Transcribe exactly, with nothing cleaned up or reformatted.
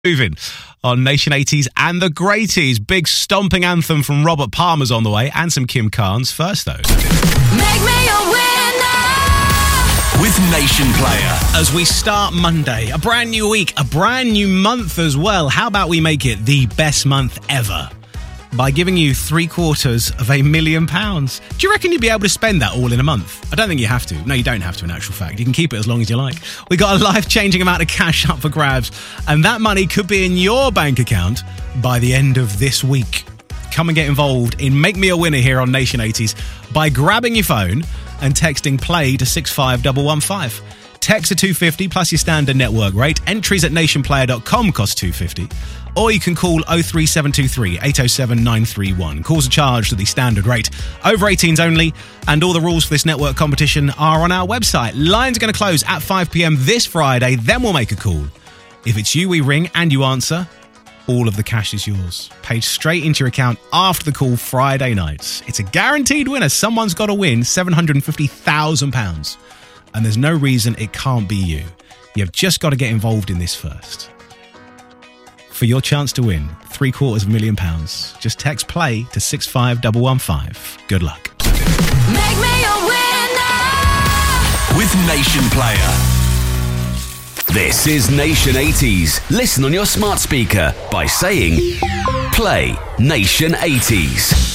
Moving on Nation eighties and the Greaties. Big stomping anthem from Robert Palmer's on the way, and some Kim Carnes. First, though, Make me a winner with Nation Player. As we start Monday, a brand new week, a brand new month as well. How about we make it the best month ever by giving you three quarters of a million pounds? Do you reckon you'd be able to spend that all in a month? I don't think you have to. No, you don't have to, in actual fact. You can keep it as long as you like. We got a life-changing amount of cash up for grabs, and that money could be in your bank account by the end of this week. Come and get involved in Make Me a Winner here on Nation eighties by grabbing your phone and texting play to six five one one five. Text are two hundred fifty plus your standard network rate. Entries at nation player dot com cost two hundred fifty. Or you can call oh three seven two three, eight oh seven, nine three one. Calls are charged at the standard rate. Over eighteens only, and all the rules for this network competition are on our website. Lines are going to close at five p.m. this Friday, then we'll make a call. If it's you we ring and you answer, all of the cash is yours. Paid straight into your account after the call Friday nights. It's a guaranteed winner. Someone's got to win seven hundred fifty thousand pounds. And there's no reason it can't be you. You've just got to get involved in this first. For your chance to win three quarters of a million pounds, just text play to six five one one five. Good luck. Make me a winner with Nation Player. This is Nation eighties. Listen on your smart speaker by saying play Nation eighties.